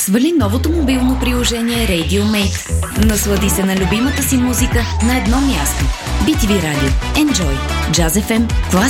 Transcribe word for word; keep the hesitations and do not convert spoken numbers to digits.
Свали новото мобилно приложение Radio Mate. Наслади се на любимата си музика на едно място. би ти ви Радио, Enjoy, Jazz еф ем,